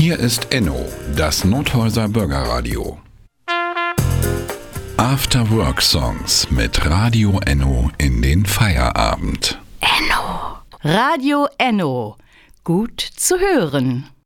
Hier ist Enno, das Nothäuser Bürgerradio. After Work Songs mit Radio Enno in den Feierabend. Enno. Radio Enno. Gut zu hören.